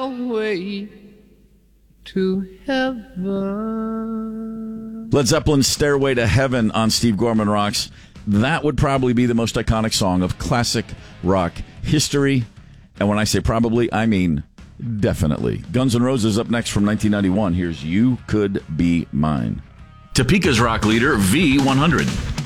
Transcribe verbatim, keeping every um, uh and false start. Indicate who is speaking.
Speaker 1: Stairway to Heaven.
Speaker 2: Led Zeppelin's Stairway to Heaven on Steve Gorman Rocks. That would probably be the most iconic song of classic rock history. And when I say probably, I mean definitely. Guns N' Roses up next from nineteen ninety-one. Here's You Could Be Mine.
Speaker 3: Topeka's rock leader, V one hundred.